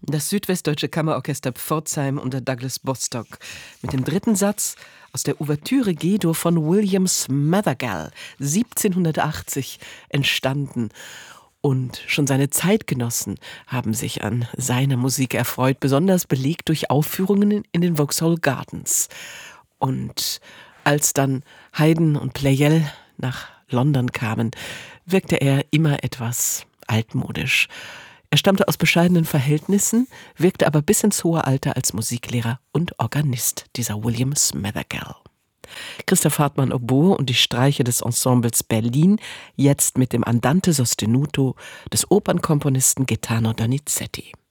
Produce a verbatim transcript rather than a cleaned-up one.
Das Südwestdeutsche Kammerorchester Pforzheim unter Douglas Bostock mit dem dritten Satz aus der Ouvertüre G-Dur von William Smathergall, siebzehnhundertachtzig entstanden. Und schon seine Zeitgenossen haben sich an seiner Musik erfreut, besonders belegt durch Aufführungen in den Vauxhall Gardens. Und als dann Haydn und Pleyel nach London kamen, wirkte er immer etwas altmodisch. Er stammte aus bescheidenen Verhältnissen, wirkte aber bis ins hohe Alter als Musiklehrer und Organist, dieser William Smathergall. Christoph Hartmann Oboe und die Streicher des Ensembles Berlin, jetzt mit dem Andante sostenuto des Opernkomponisten Gaetano Donizetti.